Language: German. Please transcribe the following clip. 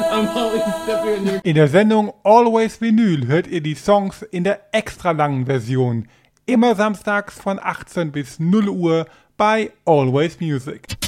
In der Sendung Always Vinyl hört ihr die Songs in der extra langen Version. Immer samstags von 18 bis 0 Uhr bei Always Music.